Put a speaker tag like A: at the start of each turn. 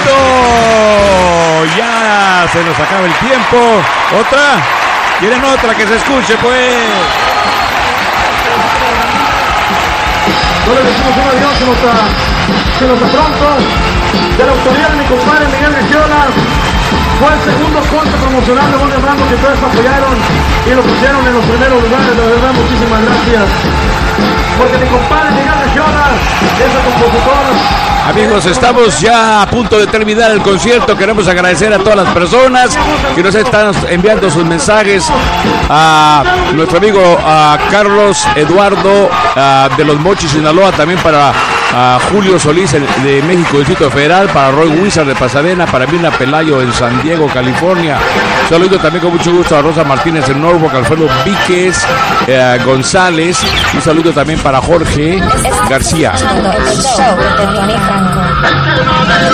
A: listo. Ya se nos acaba el tiempo. ¿Otra? ¿Quieren otra que se escuche, pues?
B: No le decimos un adiós, se nos pronto. De la autoridad de mi compadre Miguel Regiona. Fue el segundo corte promocional de Gol de Blanco que todos apoyaron y lo pusieron en los primeros lugares. De verdad, muchísimas gracias. Porque mi compadre Miguel Regiona es el compositor.
A: Amigos, estamos ya a punto de terminar el concierto. Queremos agradecer a todas las personas que nos están enviando sus mensajes. A nuestro amigo Carlos Eduardo de Los Mochis, Sinaloa. También para Julio Solís de México, Distrito Federal. Para Roy Wizard de Pasadena. Para Mirna Pelayo en San Diego, California. Saludo también con mucho gusto a Rosa Martínez en Norfolk, Alfredo Víquez González. Un saludo también para Jorge García.
C: El show de Tony Franco.